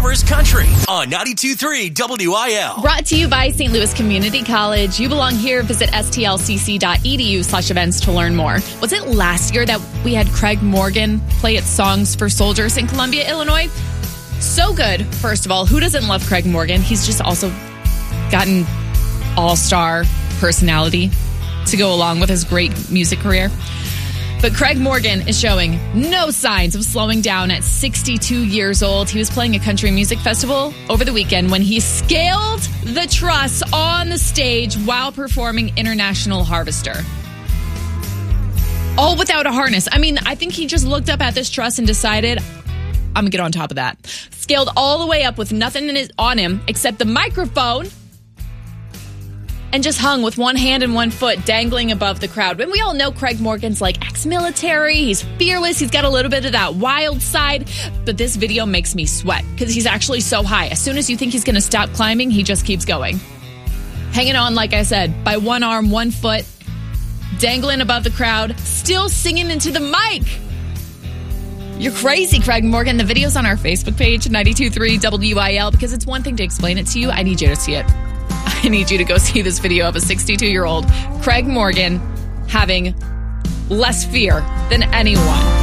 Farmers Country on 92.3 WIL. Brought to you by St. Louis Community College. You belong here. Visit stlcc.edu/events to learn more. Was it last year that we had Craig Morgan play at Songs for Soldiers in Columbia, Illinois? So good. First of all, who doesn't love Craig Morgan? He's just also gotten all-star personality to go along with his great music career. But Craig Morgan is showing no signs of slowing down at 62 years old. He was playing a country music festival over the weekend when he scaled the truss on the stage while performing International Harvester. All without a harness. I mean, I think he just looked up at this truss and decided, I'm going to get on top of that. Scaled all the way up with nothing on him except the microphone, and just hung with one hand and one foot dangling above the crowd. And we all know Craig Morgan's like ex-military. He's fearless. He's got a little bit of that wild side. But this video makes me sweat because he's actually so high. As soon as you think he's going to stop climbing, he just keeps going. Hanging on, like I said, by one arm, one foot, dangling above the crowd, still singing into the mic. You're crazy, Craig Morgan. The video's on our Facebook page, 92.3 WIL, because it's one thing to explain it to you. I need you to see it. I need you to go see this video of a 62-year-old Craig Morgan having less fear than anyone.